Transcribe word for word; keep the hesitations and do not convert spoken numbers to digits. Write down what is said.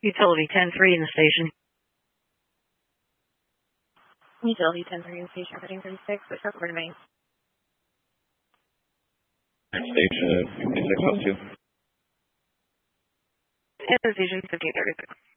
Utility ten three in the station. Utility ten three in the station, heading thirty-six, which has remains. Station fifty-six plus two. And the station fifteen thirty-six.